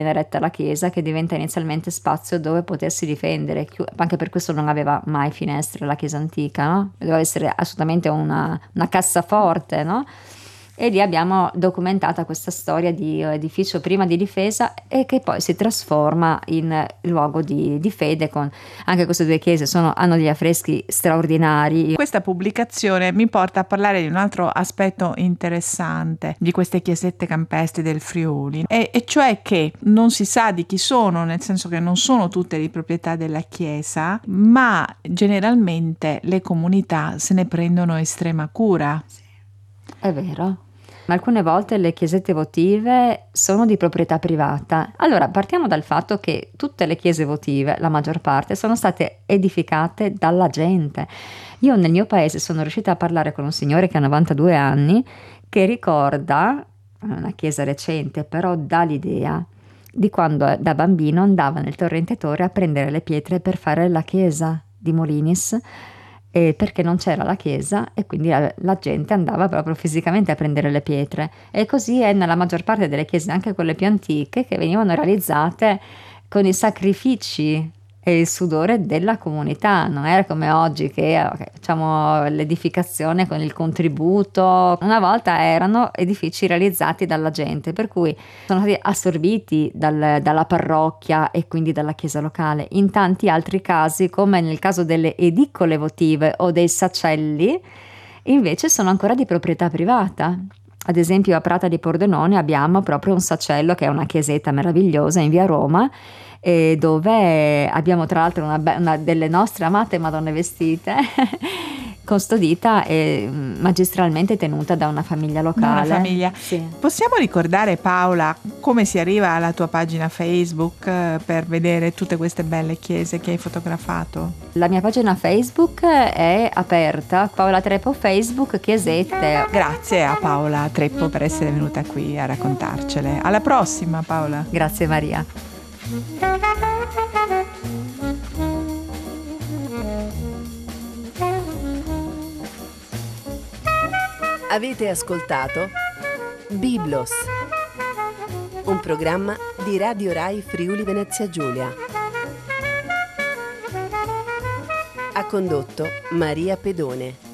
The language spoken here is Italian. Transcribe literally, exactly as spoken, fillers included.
viene eretta la chiesa, che diventa inizialmente spazio dove potersi difendere, anche per questo non aveva mai finestre la chiesa antica, no? Doveva essere assolutamente una, una cassaforte, no? E lì abbiamo documentata questa storia di edificio prima di difesa e che poi si trasforma in luogo di, di fede, con anche queste due chiese sono, hanno degli affreschi straordinari. Questa pubblicazione mi porta a parlare di un altro aspetto interessante di queste chiesette campestri del Friuli, e, e cioè che non si sa di chi sono, nel senso che non sono tutte di proprietà della chiesa, ma generalmente le comunità se ne prendono estrema cura. Sì, è vero. Alcune volte le chiesette votive sono di proprietà privata. Allora, partiamo dal fatto che tutte le chiese votive, la maggior parte, sono state edificate dalla gente. Io nel mio paese sono riuscita a parlare con un signore che ha novantadue anni, che ricorda, una chiesa recente, però dà l'idea di quando da bambino andava nel torrente Torre a prendere le pietre per fare la chiesa di Molinis, eh, perché non c'era la chiesa e quindi la, la gente andava proprio fisicamente a prendere le pietre, e così è nella maggior parte delle chiese, anche quelle più antiche, che venivano realizzate con i sacrifici e il sudore della comunità. Non era come oggi che okay, facciamo l'edificazione con il contributo. Una volta erano edifici realizzati dalla gente, per cui sono stati assorbiti dal, dalla parrocchia e quindi dalla chiesa locale. In tanti altri casi, come nel caso delle edicole votive o dei sacelli, invece sono ancora di proprietà privata. Ad esempio a Prata di Pordenone abbiamo proprio un sacello, che è una chiesetta meravigliosa in via Roma, e dove abbiamo tra l'altro una, una delle nostre amate Madonne Vestite custodita e magistralmente tenuta da una famiglia locale. Da una famiglia. Sì. Possiamo ricordare, Paola, come si arriva alla tua pagina Facebook eh, per vedere tutte queste belle chiese che hai fotografato? La mia pagina Facebook è aperta, Paola Treppo Facebook, chiesette. Grazie a Paola Treppo per essere venuta qui a raccontarcele. Alla prossima, Paola. Grazie Maria. Avete ascoltato Biblos, un programma di Radio Rai Friuli Venezia Giulia. Ha condotto Maria Pedone.